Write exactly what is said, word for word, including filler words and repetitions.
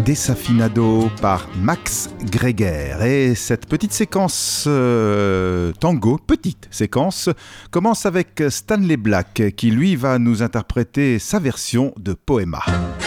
Desafinado par Max Greger. Et cette petite séquence euh, tango, petite séquence, commence avec Stanley Black qui lui va nous interpréter sa version de Poema.